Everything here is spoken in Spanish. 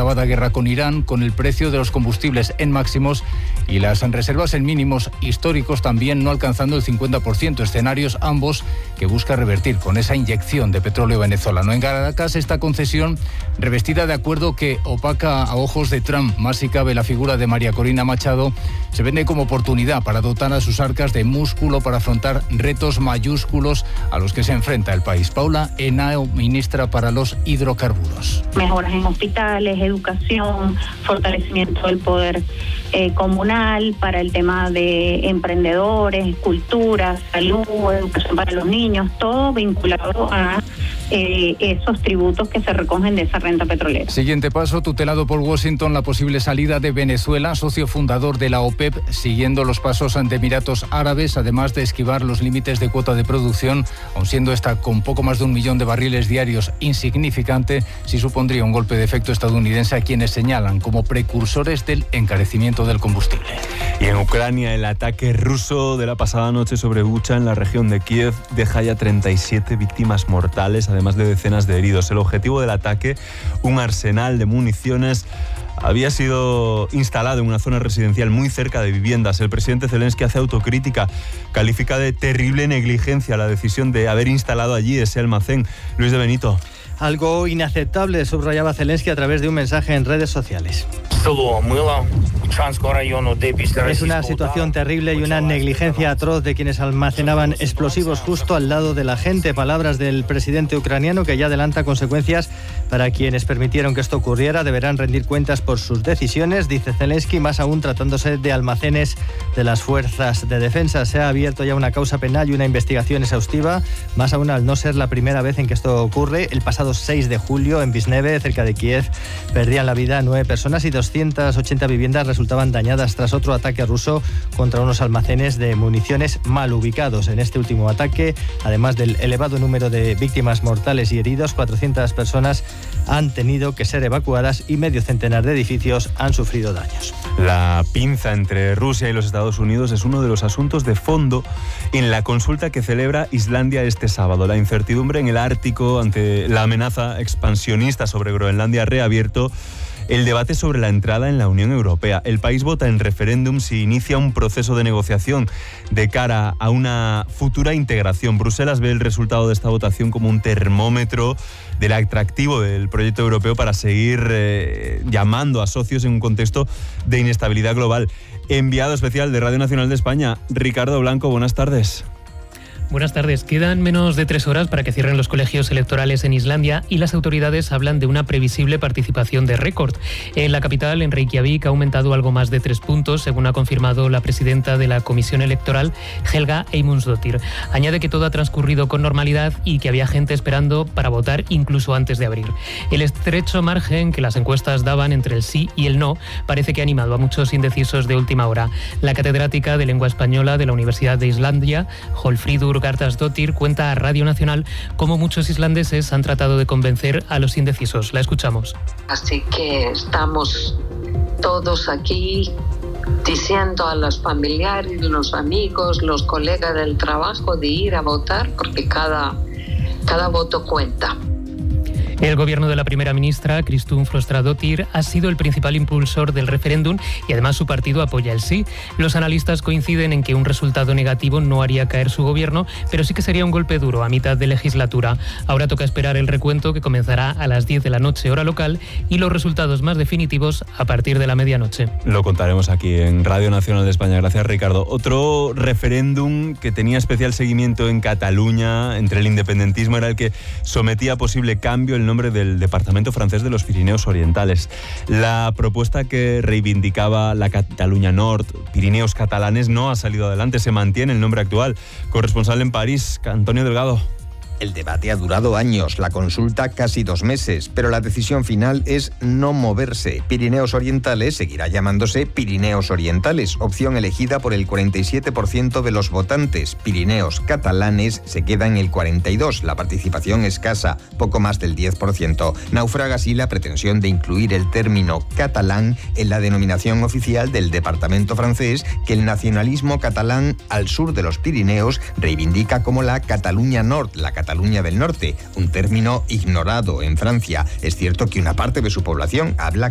acabada guerra con Irán, con el precio de los combustibles en máximos y las reservas en mínimos históricos también no alcanzando el 50%, escenarios ambos que busca revertir con esa inyección de petróleo venezolano. En Caracas, esta concesión revestida de acuerdo que opaca a ojos de Trump, más si cabe la figura de María Corina Machado, se vende como oportunidad para dotar a sus arcas de músculo para afrontar retos mayúsculos a los que se enfrenta el país. Paula Henao, ministra para los hidrocarburos. Mejoras en hospitales, educación, fortalecimiento del poder comunal para el tema de emprendedores, cultura, salud, educación para los niños, todo vinculado a esos tributos que se recogen de esa renta petrolera. Siguiente paso, tutelado por Washington, la posible salida de Venezuela, socio fundador de la OPEP, siguiendo los pasos ante Emiratos Árabes, además de esquivar los límites de cuota de producción, aun siendo esta con poco más de 1 millón de barriles diarios insignificante, sí supondría un golpe de efecto estadounidense a quienes señalan como precursores del encarecimiento del combustible. Y en Ucrania, el ataque ruso de la pasada noche sobre Bucha, en la región de Kiev, deja ya 37 víctimas mortales, además de decenas de heridos. El objetivo del ataque, un arsenal de municiones, había sido instalado en una zona residencial muy cerca de viviendas. El presidente Zelensky hace autocrítica, califica de terrible negligencia la decisión de haber instalado allí ese almacén. Luis de Benito. Algo inaceptable, subrayaba Zelensky a través de un mensaje en redes sociales. Es una situación terrible y una negligencia atroz de quienes almacenaban explosivos justo al lado de la gente. Palabras del presidente ucraniano, que ya adelanta consecuencias para quienes permitieron que esto ocurriera. Deberán rendir cuentas por sus decisiones, dice Zelensky, más aún tratándose de almacenes de las fuerzas de defensa. Se ha abierto ya una causa penal y una investigación exhaustiva, más aún al no ser la primera vez en que esto ocurre. El pasado 6 de julio, en Visneve, cerca de Kiev, perdían la vida 9 personas y 280 viviendas resultaban dañadas tras otro ataque ruso contra unos almacenes de municiones mal ubicados. En este último ataque, además del elevado número de víctimas mortales y heridos, 400 personas han tenido que ser evacuadas y medio centenar de edificios han sufrido daños. La pinza entre Rusia y los Estados Unidos es uno de los asuntos de fondo en la consulta que celebra Islandia este sábado. La incertidumbre en el Ártico ante la amenaza expansionista sobre Groenlandia ha reabierto el debate sobre la entrada en la Unión Europea. El país vota en referéndum si inicia un proceso de negociación de cara a una futura integración. Bruselas ve el resultado de esta votación como un termómetro del atractivo del proyecto europeo para seguir llamando a socios en un contexto de inestabilidad global. Enviado especial de Radio Nacional de España, Ricardo Blanco, buenas tardes. Buenas tardes. Quedan menos de 3 horas para que cierren los colegios electorales en Islandia y las autoridades hablan de una previsible participación de récord. En la capital, en Reykjavik, ha aumentado algo más de 3 puntos, según ha confirmado la presidenta de la Comisión Electoral, Helga Eymundsdóttir. Añade que todo ha transcurrido con normalidad y que había gente esperando para votar incluso antes de abrir. El estrecho margen que las encuestas daban entre el sí y el no parece que ha animado a muchos indecisos de última hora. La catedrática de lengua española de la Universidad de Islandia, Hólmfríður Garðarsdóttir, cuenta a Radio Nacional cómo muchos islandeses han tratado de convencer a los indecisos. La escuchamos. Así que estamos todos aquí diciendo a los familiares, los amigos, los colegas del trabajo de ir a votar porque cada voto cuenta. El gobierno de la primera ministra, Kristrún Frostadóttir, ha sido el principal impulsor del referéndum y además su partido apoya el sí. Los analistas coinciden en que un resultado negativo no haría caer su gobierno, pero sí que sería un golpe duro a mitad de legislatura. Ahora toca esperar el recuento, que comenzará a las 10 de la noche hora local, y los resultados más definitivos a partir de la medianoche. Lo contaremos aquí en Radio Nacional de España. Gracias, Ricardo. Otro referéndum que tenía especial seguimiento en Cataluña entre el independentismo era el que sometía a posible cambio el nombre del departamento francés de los Pirineos Orientales. La propuesta que reivindicaba la Cataluña Nord, Pirineos catalanes, no ha salido adelante. Se mantiene el nombre actual. Corresponsal en París, Antonio Delgado. El debate ha durado años, la consulta casi 2 meses, pero la decisión final es no moverse. Pirineos Orientales seguirá llamándose Pirineos Orientales, opción elegida por el 47% de los votantes. Pirineos Catalanes se queda en el 42%, la participación escasa, poco más del 10%. Naufraga así la pretensión de incluir el término catalán en la denominación oficial del departamento francés, que el nacionalismo catalán al sur de los Pirineos reivindica como la Cataluña Nord, la Cataluña del Norte, un término ignorado en Francia. Es cierto que una parte de su población habla